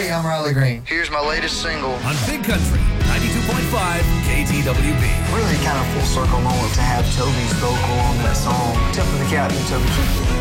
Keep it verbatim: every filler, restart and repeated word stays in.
everybody. I'm Riley Green. Here's my latest single. On Big Country, ninety-two point five K T W B. Really kind of full circle moment to have Toby's vocal on that song. Tip of the cap to Toby Keith.